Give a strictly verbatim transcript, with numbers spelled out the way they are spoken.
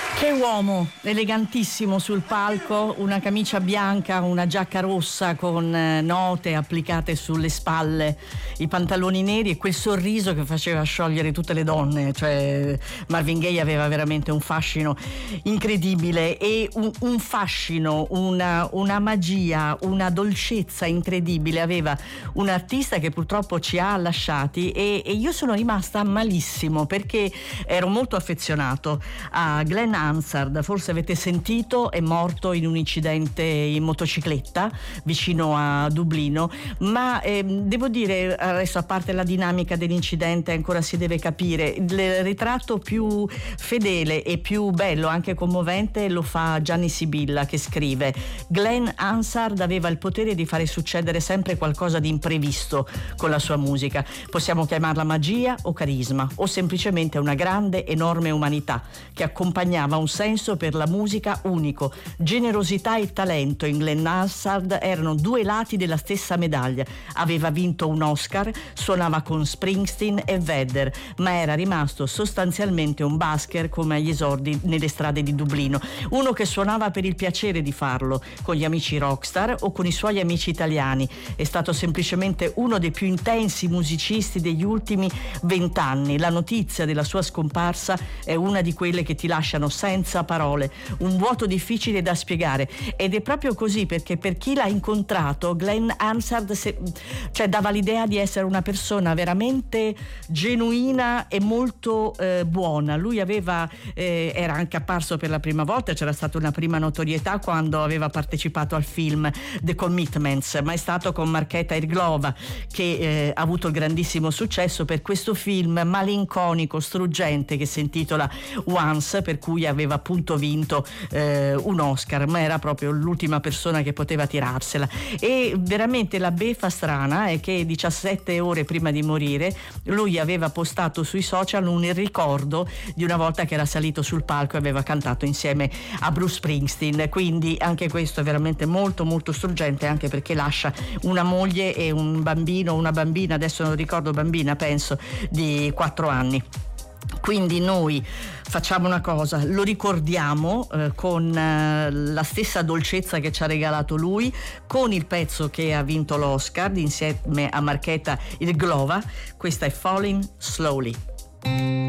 Che uomo, elegantissimo sul palco, una camicia bianca, una giacca rossa con eh, note applicate sulle spalle, i pantaloni neri e quel sorriso che faceva sciogliere tutte le donne. Cioè Marvin Gaye aveva veramente un fascino incredibile e un, un fascino, una, una magia, una dolcezza incredibile. Aveva un artista che purtroppo ci ha lasciati e, e io sono rimasta malissimo perché ero molto affezionato a Glenn Hansard. Forse avete sentito, è morto in un incidente in motocicletta vicino a Dublino, ma eh, devo dire, adesso a parte la dinamica dell'incidente ancora si deve capire, il ritratto più fedele e più bello, anche commovente, lo fa Gianni Sibilla, che scrive: Glenn Hansard aveva il potere di fare succedere sempre qualcosa di imprevisto con la sua musica. Possiamo chiamarla magia o carisma o semplicemente una grande enorme umanità che accompagnava un senso per la musica unico. Generosità e talento in Glenn Hansard erano due lati della stessa medaglia. Aveva vinto un Oscar, suonava con Springsteen e Vedder, ma era rimasto sostanzialmente un busker come agli esordi nelle strade di Dublino, uno che suonava per il piacere di farlo, con gli amici rockstar o con i suoi amici italiani. È stato semplicemente uno dei più intensi musicisti degli ultimi vent'anni. La notizia della sua scomparsa è una di quelle che ti lasciano senza parole, un vuoto difficile da spiegare, ed è proprio così perché per chi l'ha incontrato Glenn Hansard se, cioè dava l'idea di essere una persona veramente genuina e molto eh, buona. Lui aveva eh, era anche apparso per la prima volta, c'era stata una prima notorietà quando aveva partecipato al film The Commitments, ma è stato con Markéta Irglova che eh, ha avuto il grandissimo successo per questo film malinconico, struggente, che si intitola Once, per cui aveva appunto vinto eh, un Oscar, ma era proprio l'ultima persona che poteva tirarsela. E veramente la beffa strana è che diciassette ore prima di morire lui aveva postato sui social un ricordo di una volta che era salito sul palco e aveva cantato insieme a Bruce Springsteen. Quindi anche questo è veramente molto molto struggente, anche perché lascia una moglie e un bambino, una bambina, adesso non ricordo, bambina penso di quattro anni. Quindi noi facciamo una cosa, lo ricordiamo eh, con eh, la stessa dolcezza che ci ha regalato lui, con il pezzo che ha vinto l'Oscar insieme a Markéta Irglova. Questa è Falling Slowly.